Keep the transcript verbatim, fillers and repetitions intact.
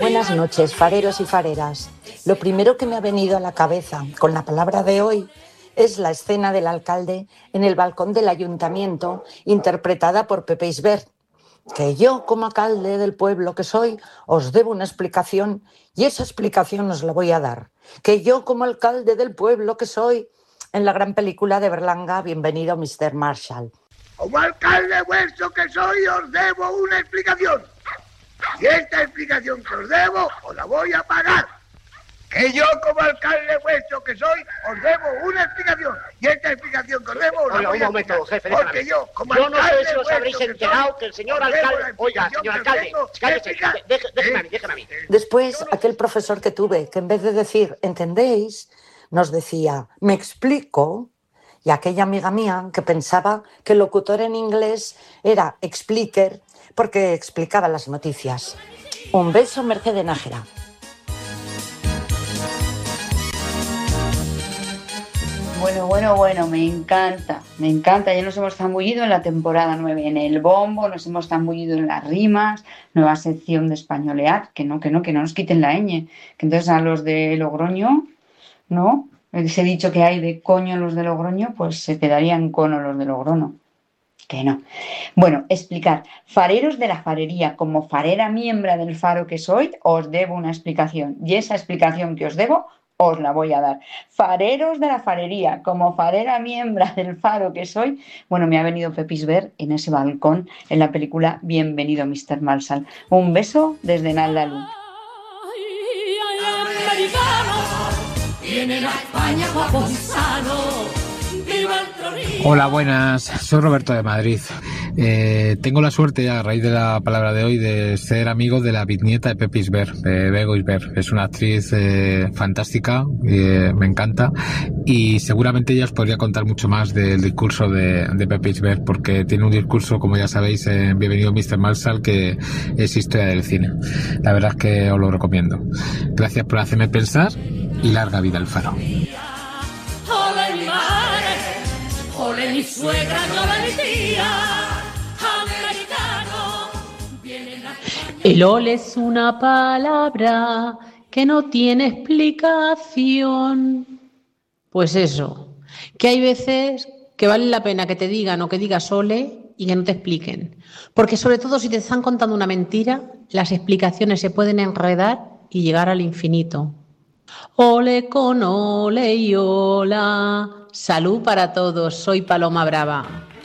Buenas noches, fareros y fareras. Lo primero que me ha venido a la cabeza con la palabra de hoy es la escena del alcalde en el balcón del ayuntamiento, interpretada por Pepe Isbert. Que yo, como alcalde del pueblo que soy, os debo una explicación y esa explicación os la voy a dar. Que yo, como alcalde del pueblo que soy, en la gran película de Berlanga, Bienvenido mister Marshall. Como alcalde vuestro que soy, os debo una explicación. Y esta explicación que os debo, os la voy a pagar. Que yo, como alcalde vuestro que soy, os debo una explicación. Y esta explicación que os debo, os la oiga, voy un a momento, pagar. jefe, Porque déjame. yo, como Yo no alcalde sé si os habréis vuestro que enterado soy, que el señor os debo alcalde... la Oiga, explicación señor que os alcalde, tengo cállese, que explicar. deje- déjeme a ¿Eh? mí, déjeme a mí. Después, aquel profesor que tuve, que en vez de decir, ¿entendéis?, nos decía, ¿me explico? Y aquella amiga mía que pensaba que el locutor en inglés era expliquer porque explicaba las noticias. Un beso, Mercedes Nájera. Bueno, bueno, bueno, me encanta, me encanta. Ya nos hemos zambullido en la temporada nueve, en el bombo, nos hemos zambullido en las rimas, nueva sección de españolear, que no, que no, que no nos quiten la ñ. Que entonces a los de Logroño, ¿no? Ese dicho que hay de coño los de Logroño, pues se quedarían cono los de Logroño. Que no. Bueno, explicar. Fareros de la farería, como farera miembro del faro que soy, os debo una explicación. Y esa explicación que os debo, os la voy a dar. Fareros de la farería, como farera miembro del faro que soy. Bueno, me ha venido Pepe Isbert en ese balcón en la película Bienvenido mister Marshall. Un beso desde Naldalu. Hola, buenas. Soy Roberto de Madrid. Eh, tengo la suerte, a raíz de la palabra de hoy, de ser amigo de la bisnieta de Pepe Isbert, de Bego Isbert. Es una actriz eh, fantástica, eh, me encanta, y seguramente ella os podría contar mucho más del discurso de, de Pepe Isbert, porque tiene un discurso, como ya sabéis, en Bienvenido mister Marshall, que es historia del cine. La verdad es que os lo recomiendo. Gracias por hacerme pensar y larga vida al faro. Ole mi madre, ole mi suegra, ole mi tía, americano, vienen a España. El ole es una palabra que no tiene explicación. Pues eso, que hay veces que vale la pena que te digan o que digas ole y que no te expliquen. Porque sobre todo si te están contando una mentira, las explicaciones se pueden enredar y llegar al infinito. Ole con ole y hola. Salud para todos, soy Paloma Brava.